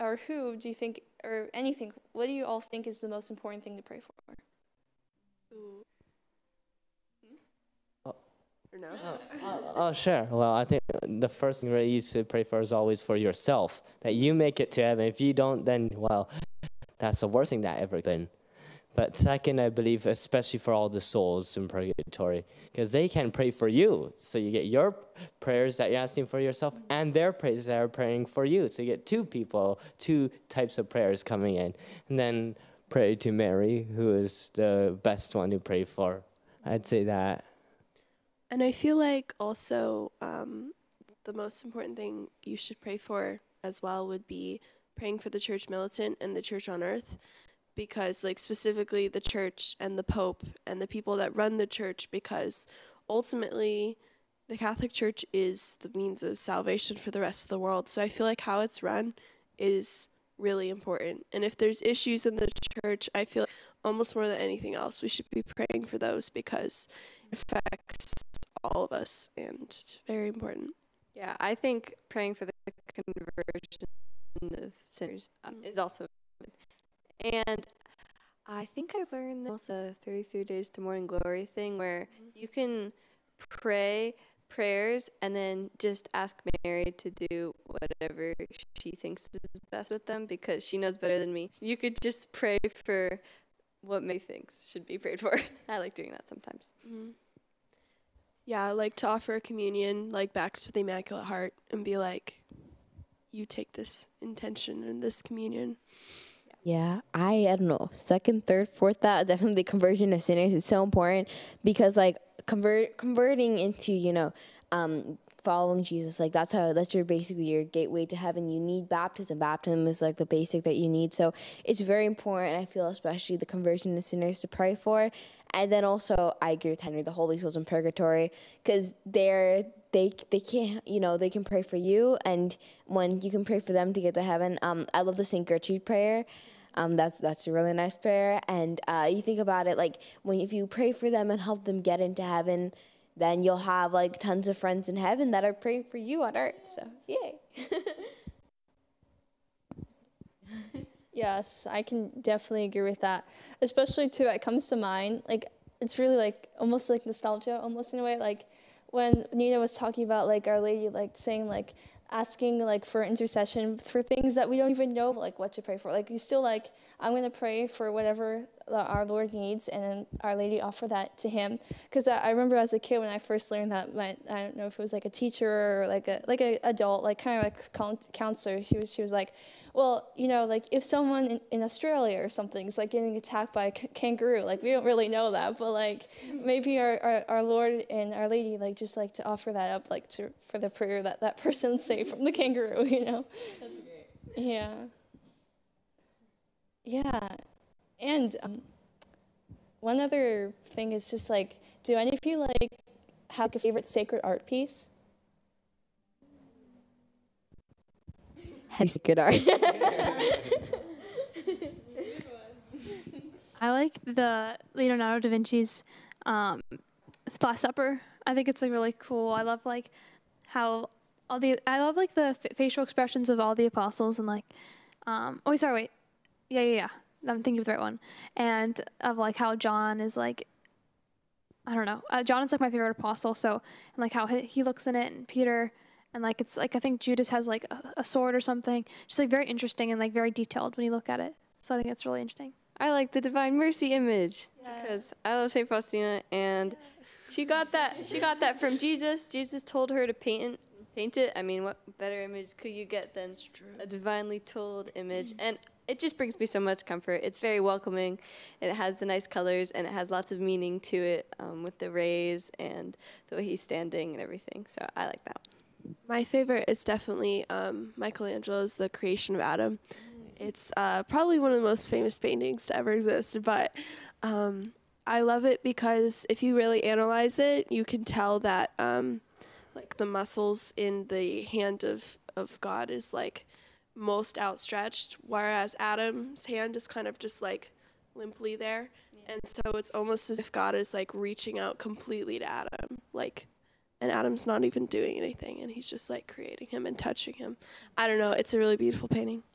or who do you think, or anything, what do you all think is the most important thing to pray for? Ooh. Or no? Oh, sure. Well, I think the first thing you should pray for is always for yourself, that you make it to heaven. If you don't, then, well, that's the worst thing that ever been. But second, I believe, especially for all the souls in purgatory, because they can pray for you. So you get your prayers that you're asking for yourself and their prayers that are praying for you. So you get two people, two types of prayers coming in. And then pray to Mary, who is the best one to pray for. I'd say that. And I feel like also the most important thing you should pray for as well would be praying for the church militant and the church on earth, because like specifically the church and the Pope and the people that run the church, because ultimately the Catholic Church is the means of salvation for the rest of the world. So I feel like how it's run is really important. And if there's issues in the church, I feel like almost more than anything else, we should be praying for those, because it affects all of us, and it's very important. Yeah, I think praying for the conversion of sinners is also good. And I think I learned the 33 Days to Morning Glory thing, where you can pray prayers and then just ask Mary to do whatever she thinks is best with them, because she knows better than me. You could just pray for what Mary thinks should be prayed for. I like doing that sometimes. Yeah, like to offer a communion, like back to the Immaculate Heart, and be like, you take this intention and this communion. Yeah, I don't know. Second, third, fourth, that definitely conversion of sinners is so important, because like converting into, following Jesus, like that's your basically your gateway to heaven. You need baptism. Baptism is like the basic that you need. So it's very important, I feel, especially the conversion of sinners to pray for. And then also I agree with Henry, the holy souls in purgatory, because they can't, they can pray for you, and when you can pray for them to get to heaven. I love the St. Gertrude prayer. That's a really nice prayer. And you think about it, like if you pray for them and help them get into heaven, then you'll have like tons of friends in heaven that are praying for you on earth. So yay. Yes, I can definitely agree with that. Especially too, it comes to mind, like it's really like almost like nostalgia, almost in a way. Like when Nina was talking about like Our Lady, like saying like asking like for intercession for things that we don't even know like what to pray for. Like you still like, I'm gonna pray for whatever our Lord needs, and then Our Lady offer that to Him. Because I remember as a kid when I first learned that, I don't know if it was like a teacher or like a adult, like kind of like counselor. She was like, well, like if someone in Australia or something is like getting attacked by a kangaroo, like we don't really know that, but like maybe our Lord and Our Lady like just like to offer that up like for the prayer that person's safe from the kangaroo, That's great. Yeah. Yeah. And one other thing is just like, do any of you like have a favorite sacred art piece? Sacred art. I like the Leonardo da Vinci's Last Supper. I think it's like really cool. I love like how I love like the facial expressions of all the apostles, and like yeah. I'm thinking of the right one. And of like how John is like, I don't know. John is like my favorite apostle. So, and like how he looks in it, and Peter, and like it's like I think Judas has like a sword or something. Just like very interesting and like very detailed when you look at it. So I think it's really interesting. I like the Divine Mercy image because I love St. Faustina, and she got that from Jesus. Jesus told her to paint it. I mean, what better image could you get than a divinely told image? And it just brings me so much comfort. It's very welcoming, and it has the nice colors, and it has lots of meaning to it with the rays and the way he's standing and everything. So I like that one. My favorite is definitely Michelangelo's The Creation of Adam. It's probably one of the most famous paintings to ever exist, but I love it because if you really analyze it, you can tell that like the muscles in the hand of God is like most outstretched, whereas Adam's hand is kind of just like limply there. Yeah. And so it's almost as if God is like reaching out completely to Adam, like, and Adam's not even doing anything, and he's just like creating him and touching him. I don't know, it's a really beautiful painting.